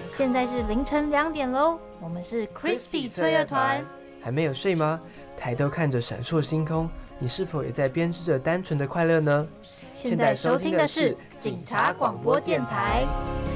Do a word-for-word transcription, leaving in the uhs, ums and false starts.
现在是凌晨两点喽，我们是 Crispy 翠乐团。 还没有睡吗？抬头看着闪烁星空，你是否也在编织着单纯的快乐呢？ 现在收听的是警察广播电台。